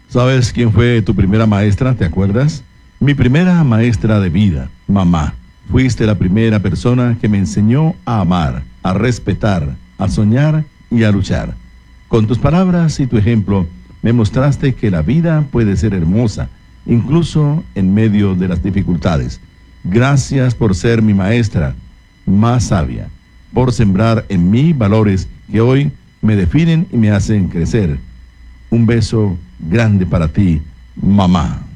¿Sabes quién fue tu primera maestra? ¿Te acuerdas? Mi primera maestra de vida, mamá. Fuiste la primera persona que me enseñó a amar, a respetar, a soñar y a luchar. Con tus palabras y tu ejemplo, me mostraste que la vida puede ser hermosa, incluso en medio de las dificultades. Gracias por ser mi maestra más sabia, por sembrar en mí valores que hoy me definen y me hacen crecer. Un beso grande para ti, mamá.